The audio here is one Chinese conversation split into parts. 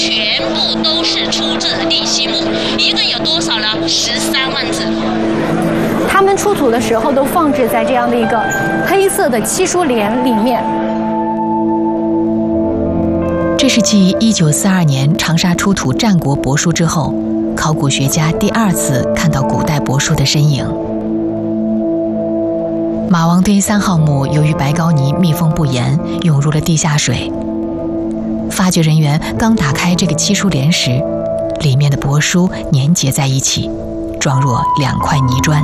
全部都是出自利西墓，一共有多少呢？13万字。 他们出土的时候都放置在这样的一个黑色的漆书帘里面。 这是继1942年长沙出土战国帛书之后，考古学家第2次看到古代帛书的身影。马王堆3号墓由于白膏泥密封不严，涌入了地下水。发掘人员刚打开这个漆书帘时，里面的帛书粘结在一起，状若2块泥砖。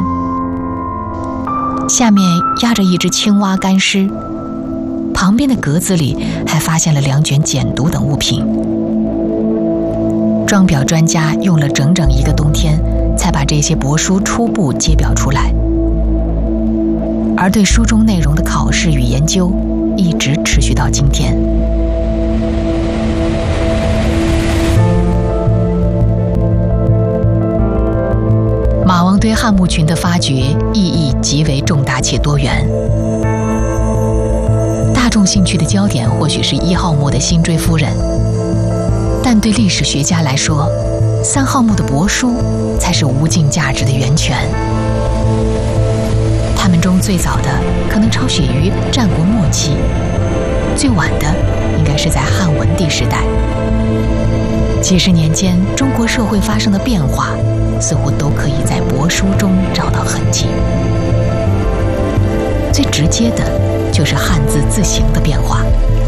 下面压着一只青蛙干尸，旁边的格子里还发现了2卷简牍等物品。装裱专家用了整整1个冬天，才把这些帛书初步揭表出来。而对书中内容的考试与研究，一直持续到今天。马王堆汉墓群的发掘意义极为重大且多元。大众兴趣的焦点或许是1号墓的辛追夫人，但对历史学家来说，3号墓的帛书才是无尽价值的源泉。它们中最早的可能抄写于战国末期，最晚的应该是在汉文帝时代。几十年间，中国社会发生的变化，似乎都可以在帛书中找到痕迹。最直接的就是汉字字形的变化。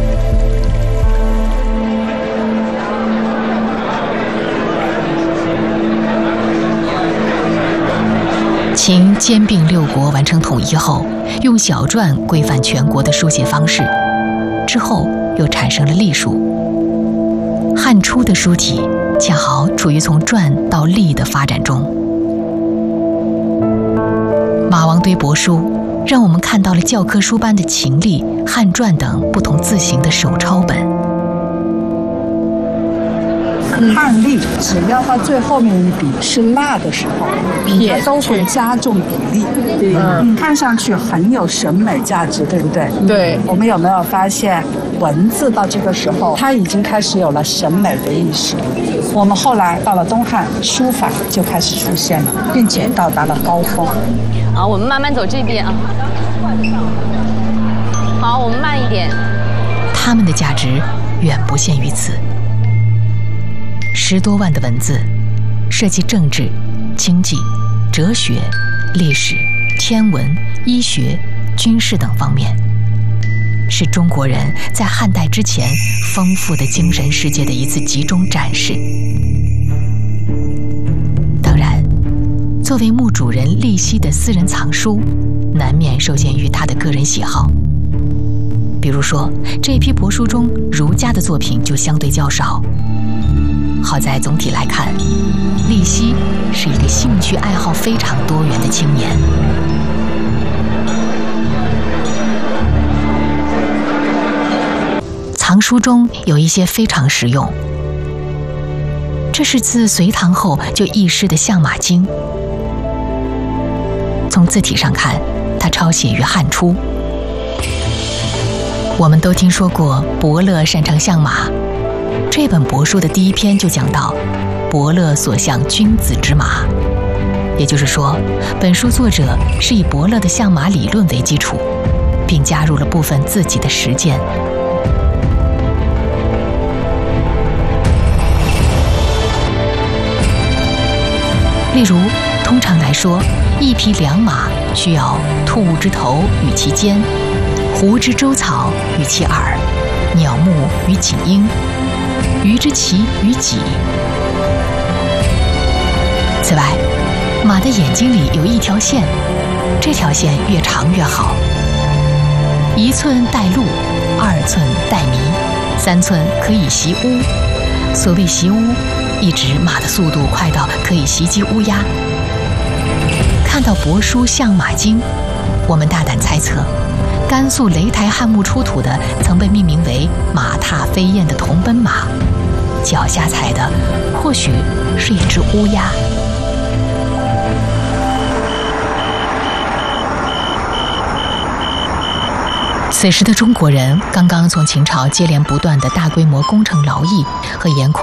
秦兼并6国完成统一后，用小篆规范全国的书写方式，之后又产生了隶书。汉初的书体恰好处于从篆到隶的发展中。马王堆帛书让我们看到了教科书般的秦隶、汉篆等不同字形的手抄本。 汉隶只要到最后面一笔是捺的时候，撇都会加重比例，看上去很有审美价值，对不对？ 对。 我们有没有发现，文字到这个时候，它已经开始有了审美的意识？我们后来到了东汉，书法就开始出现了，并且到达了高峰。 好，我们慢慢走这边啊。好，我们慢一点。 它们的价值远不限于此。10多万的文字，涉及政治、经济、哲学、历史、天文、医学、军事等方面，是中国人在汉代之前丰富的精神世界的一次集中展示。当然，作为墓主人利西的私人藏书，难免受限于他的个人喜好。比如说，这批帛书中儒家的作品就相对较少。好在总体来看，利西是一个兴趣爱好非常多元的青年。藏书中有一些非常实用，这是自隋唐后就易逝的相马经。从字体上看，它抄写于汉初。我们都听说过伯乐擅长相马，这本帛书的第1篇就讲到伯乐所相君子之马，也就是说，本书作者是以伯乐的相马理论为基础，并加入了部分自己的实践。例如，通常来说，一匹良马需要兔之头与其肩，狐之周草与其耳，鸟目与颈鹰，鱼之鳍与脊。此外，马的眼睛里有一条线，这条线越长越好。1寸带鹿，2寸带麋，3寸可以袭乌。所谓袭乌，意指马的速度快到可以袭击乌鸦。看到帛书《相马经》，我们大胆猜测，甘肃雷台汉墓出土的曾被命名为马踏飞燕的铜奔马，脚下踩的或许是一只乌鸦。此时的中国人刚刚从秦朝接连不断的大规模攻城劳役和严酷